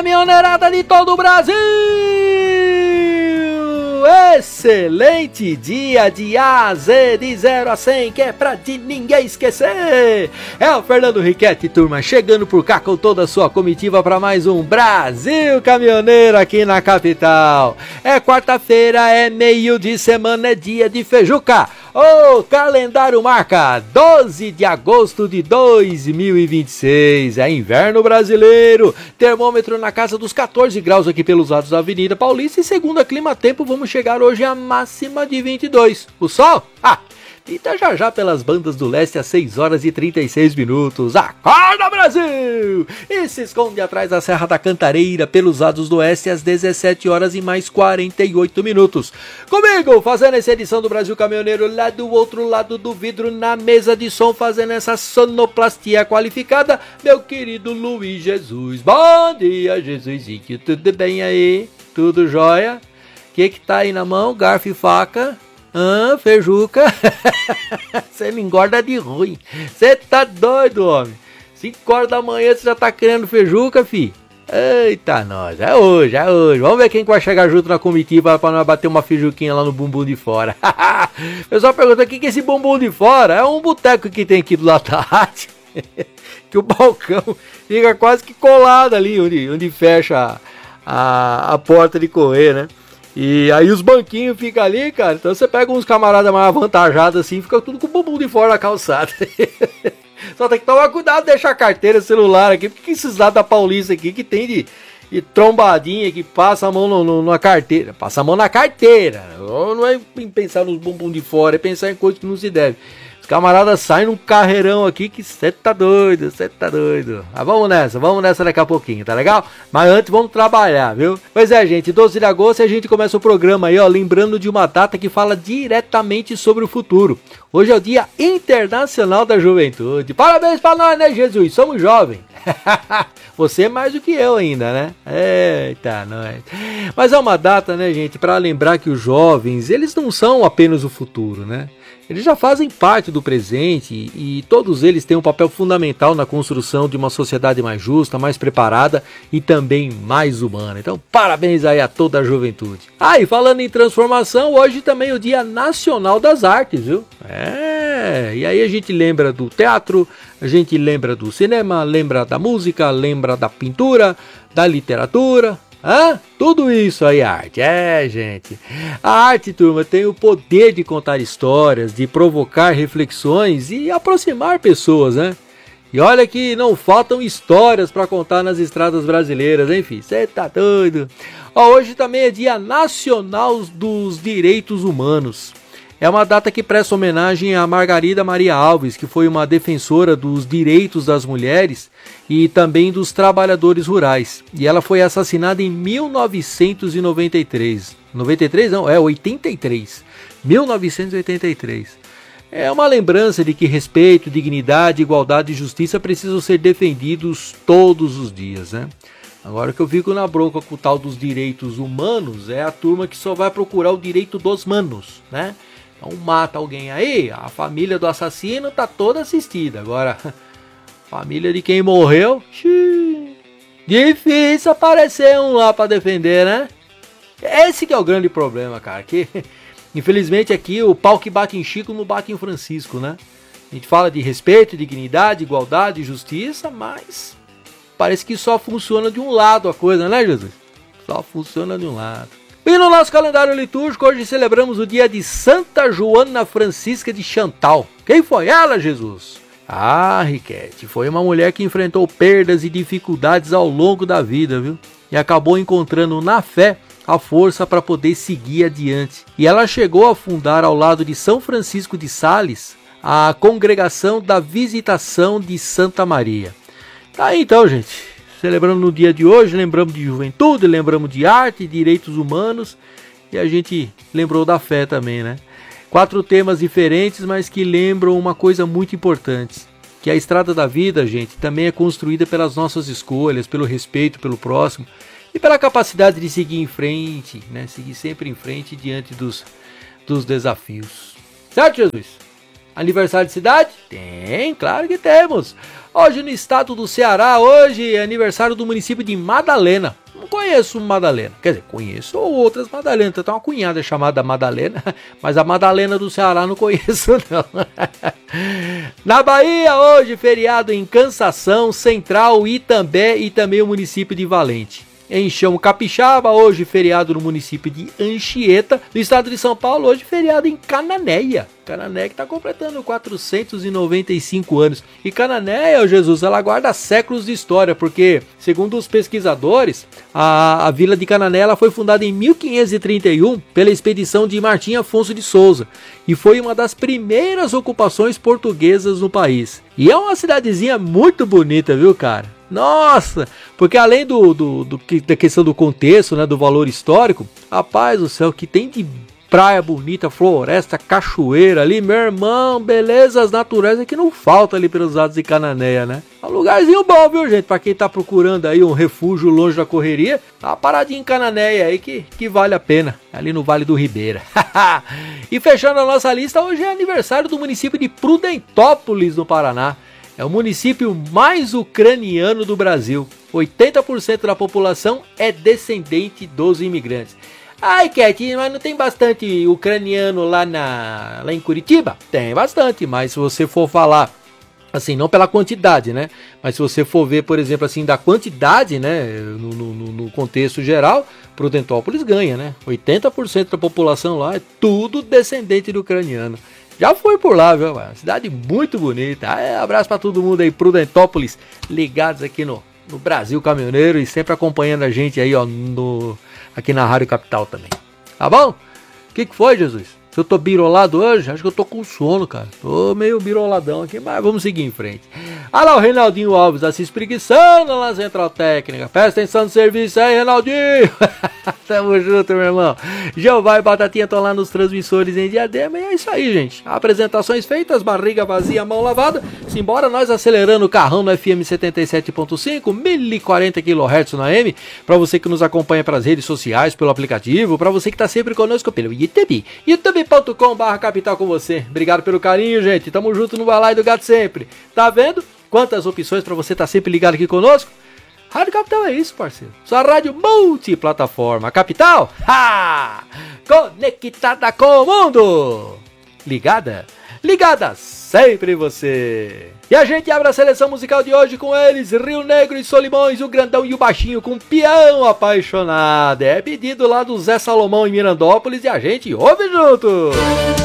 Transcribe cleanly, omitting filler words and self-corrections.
caminhoneirada de todo o Brasil! Excelente dia de A a Z, de 0 a 100, que é pra de ninguém esquecer! É o Fernando Riquetti, turma, chegando por cá com toda a sua comitiva para mais um Brasil Caminhoneiro aqui na capital. É quarta-feira, é meio de semana, é dia de feijuca. O calendário marca 12 de agosto de 2026, é inverno brasileiro, termômetro na casa dos 14 graus aqui pelos lados da Avenida Paulista e segundo a Clima Tempo vamos chegar hoje à máxima de 22. O sol? Pinta já pelas bandas do leste às 6 horas e 36 minutos. Acorda, Brasil! E se esconde atrás da Serra da Cantareira pelos lados do oeste às 17 horas e mais 48 minutos. Comigo, fazendo essa edição do Brasil Caminhoneiro lá do outro lado do vidro, na mesa de som, fazendo essa sonoplastia qualificada, meu querido Luiz Jesus. Bom dia, Jesusinho. Tudo bem aí? Tudo jóia? O que tá aí na mão? Garfo e faca? Feijuca. Você me engorda de ruim. Você tá doido, homem. 5 horas da manhã você já tá querendo feijuca, fi. Eita, nós. É hoje. Vamos ver quem vai chegar junto na comitiva pra nós bater uma feijuquinha lá no bumbum de fora. O pessoal pergunta, o que é esse bumbum de fora? É um boteco que tem aqui do lado da rádio. Que o balcão fica quase que colado ali, onde fecha a porta de correr, né? E aí os banquinhos ficam ali, cara. Então você pega uns camaradas mais avantajados assim, fica tudo com o bumbum de fora da calçada. Só tem que tomar cuidado, deixar a carteira, celular aqui, porque esses lados da Paulista aqui que tem de trombadinha, que passa a mão na carteira. Passa a mão na carteira. Não é pensar nos bumbum de fora, é pensar em coisas que não se deve. Os camaradas saem num carreirão aqui que cê tá doido. Mas vamos nessa daqui a pouquinho, tá legal? Mas antes vamos trabalhar, viu? Pois é, gente, 12 de agosto a gente começa o programa aí, ó, lembrando de uma data que fala diretamente sobre o futuro. Hoje é o Dia Internacional da Juventude. Parabéns pra nós, né, Jesus? Somos jovens. Você mais do que eu ainda, né? Eita, nós. Mas é uma data, né, gente, pra lembrar que os jovens, eles não são apenas o futuro, né? Eles já fazem parte do presente e todos eles têm um papel fundamental na construção de uma sociedade mais justa, mais preparada e também mais humana. Então, parabéns aí a toda a juventude. E falando em transformação, hoje também é o Dia Nacional das Artes, viu? E aí a gente lembra do teatro, a gente lembra do cinema, lembra da música, lembra da pintura, da literatura. Tudo isso aí é arte, gente. A arte, turma, tem o poder de contar histórias, de provocar reflexões e aproximar pessoas, né? E olha que não faltam histórias para contar nas estradas brasileiras, hein, filho? Você tá doido? Hoje também é Dia Nacional dos Direitos Humanos. É uma data que presta homenagem a Margarida Maria Alves, que foi uma defensora dos direitos das mulheres e também dos trabalhadores rurais. E ela foi assassinada em 1993. 93 não, 83. 1983. É uma lembrança de que respeito, dignidade, igualdade e justiça precisam ser defendidos todos os dias, né? Agora que eu fico na bronca com o tal dos direitos humanos é a turma que só vai procurar o direito dos manos, né? Então mata alguém aí, a família do assassino tá toda assistida. Agora, família de quem morreu, difícil aparecer um lá pra defender, né? Esse que é o grande problema, cara. Que, infelizmente aqui o pau que bate em Chico não bate em Francisco, né? A gente fala de respeito, dignidade, igualdade, justiça, mas parece que só funciona de um lado a coisa, né, Jesus? Só funciona de um lado. E no nosso calendário litúrgico, hoje celebramos o dia de Santa Joana Francisca de Chantal. Quem foi ela, Jesus? Riquete, foi uma mulher que enfrentou perdas e dificuldades ao longo da vida, viu? E acabou encontrando na fé a força para poder seguir adiante. E ela chegou a fundar ao lado de São Francisco de Sales a Congregação da Visitação de Santa Maria. Tá aí então, gente. Celebrando no dia de hoje, lembramos de juventude, lembramos de arte, direitos humanos e a gente lembrou da fé também, né? 4 temas diferentes, mas que lembram uma coisa muito importante, que a estrada da vida, gente, também é construída pelas nossas escolhas, pelo respeito pelo próximo e pela capacidade de seguir em frente, né? Seguir sempre em frente diante dos desafios. Certo, Jesus? Aniversário de cidade? Tem, claro que temos. Hoje no estado do Ceará, hoje é aniversário do município de Madalena. Não conheço Madalena, quer dizer, conheço outras Madalenas, tem uma cunhada chamada Madalena, mas a Madalena do Ceará não conheço não. Na Bahia, hoje feriado em Cansação, Central, Itambé e também o município de Valente. Em Chão Capixaba, hoje feriado no município de Anchieta. No estado de São Paulo, hoje feriado em Cananéia. Cananéia que está completando 495 anos. E Cananéia, Jesus, ela guarda séculos de história, porque, segundo os pesquisadores, a vila de Cananéia ela foi fundada em 1531 pela expedição de Martim Afonso de Souza. E foi uma das primeiras ocupações portuguesas no país. E é uma cidadezinha muito bonita, viu, cara? Nossa, porque além da questão do contexto, né, do valor histórico, rapaz do céu, que tem de praia bonita, floresta, cachoeira ali, meu irmão, belezas naturais que não falta ali pelos lados de Cananéia, né? É um lugarzinho bom, viu, gente? Pra quem tá procurando aí um refúgio longe da correria, tá uma paradinha em Cananéia aí que vale a pena, ali no Vale do Ribeira. E fechando a nossa lista, hoje é aniversário do município de Prudentópolis, no Paraná. É o município mais ucraniano do Brasil. 80% da população é descendente dos imigrantes. Ai, Cat, mas não tem bastante ucraniano lá em Curitiba? Tem bastante, mas se você for falar, assim, não pela quantidade, né? Mas se você for ver, por exemplo, assim, da quantidade, né? No contexto geral, Prudentópolis ganha, né? 80% da população lá é tudo descendente de ucraniano. Já fui por lá, viu? Uma cidade muito bonita. Abraço pra todo mundo aí, Prudentópolis, ligados aqui no Brasil Caminhoneiro e sempre acompanhando a gente aí, ó, aqui na Rádio Capital também. Tá bom? O que foi, Jesus? Se eu tô birolado hoje, acho que eu tô com sono, cara. Tô meio biroladão aqui, mas vamos seguir em frente. Olha lá o Reinaldinho Alves, tá se espreguiçando lá na Central Técnica. Presta atenção no serviço aí, Reinaldinho. Tamo junto, meu irmão. Jeová e Batatinha estão lá nos transmissores em Diadema. E é isso aí, gente. Apresentações feitas, barriga vazia, mão lavada. Simbora nós acelerando o carrão no FM 77.5, 1040 kHz no AM. Pra você que nos acompanha pelas redes sociais, pelo aplicativo. Pra você que tá sempre conosco pelo YouTube. youtube.com/capital com você. Obrigado pelo carinho, gente. Tamo junto no Balai do Gato sempre. Tá vendo? Quantas opções pra você tá sempre ligado aqui conosco? Rádio Capital é isso, parceiro. Sua rádio multiplataforma. Capital? Ha! Conectada com o mundo. Ligada? Ligada sempre você. E a gente abre a seleção musical de hoje com eles, Rio Negro e Solimões, o grandão e o baixinho com Peão Apaixonado. É pedido lá do Zé Salomão em Mirandópolis e a gente ouve junto.